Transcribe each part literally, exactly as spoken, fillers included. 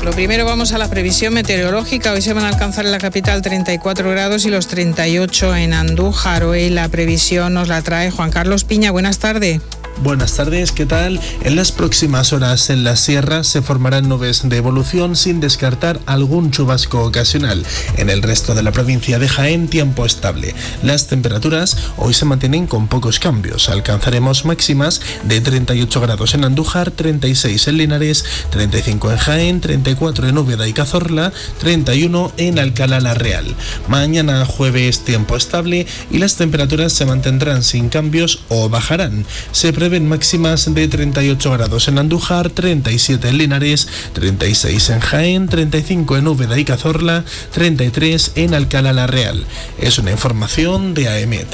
Lo primero, vamos a la previsión meteorológica. Hoy se van a alcanzar en la capital treinta y cuatro grados y los treinta y ocho en Andújar. Hoy la previsión nos la trae Juan Carlos Piña. Buenas tardes. Buenas tardes, ¿qué tal? En las próximas horas en la sierra se formarán nubes de evolución sin descartar algún chubasco ocasional. En el resto de la provincia de Jaén, tiempo estable. Las temperaturas hoy se mantienen con pocos cambios. Alcanzaremos máximas de treinta y ocho grados en Andújar, treinta y seis en Linares, treinta y cinco en Jaén, treinta y cuatro en Úbeda y Cazorla, treinta y uno en Alcalá la Real. Mañana jueves, tiempo estable y las temperaturas se mantendrán sin cambios o bajarán. Se prevén máximas de treinta y ocho grados en Andújar, treinta y siete en Linares, treinta y seis en Jaén, treinta y cinco en Úbeda y Cazorla, treinta y tres en Alcalá la Real. Es una información de AEMET.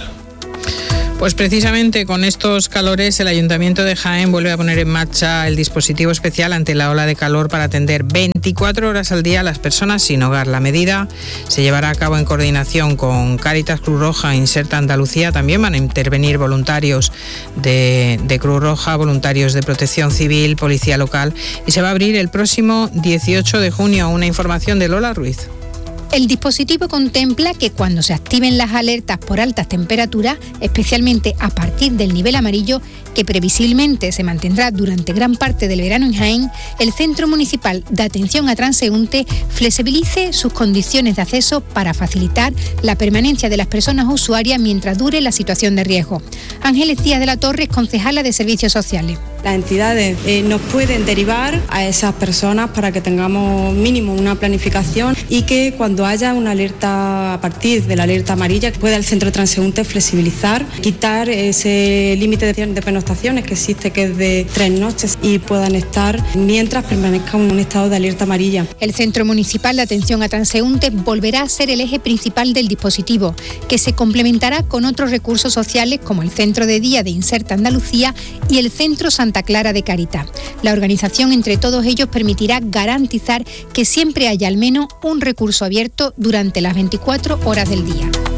Pues precisamente con estos calores el Ayuntamiento de Jaén vuelve a poner en marcha el dispositivo especial ante la ola de calor para atender veinticuatro horas al día a las personas sin hogar. La medida se llevará a cabo en coordinación con Cáritas, Cruz Roja e Inserta Andalucía. También van a intervenir voluntarios de, de Cruz Roja, voluntarios de Protección Civil, Policía Local, y se va a abrir el próximo dieciocho de junio. Una información de Lola Ruiz. El dispositivo contempla que cuando se activen las alertas por altas temperaturas, especialmente a partir del nivel amarillo, que previsiblemente se mantendrá durante gran parte del verano en Jaén, el Centro Municipal de Atención a Transeúnte flexibilice sus condiciones de acceso para facilitar la permanencia de las personas usuarias mientras dure la situación de riesgo. Ángeles Díaz de la Torre es concejala de Servicios Sociales. Las entidades eh, nos pueden derivar a esas personas para que tengamos mínimo una planificación y que cuando haya una alerta a partir de la alerta amarilla pueda el centro de transeúnte flexibilizar, quitar ese límite de, de pernoctaciones que existe, que es de tres noches, y puedan estar mientras permanezca en un estado de alerta amarilla. El Centro Municipal de Atención a Transeúntes volverá a ser el eje principal del dispositivo, que se complementará con otros recursos sociales como el Centro de Día de Inserta Andalucía y el Centro Santa Clara de Cáritas. La organización entre todos ellos permitirá garantizar que siempre haya al menos un recurso abierto durante las veinticuatro horas del día.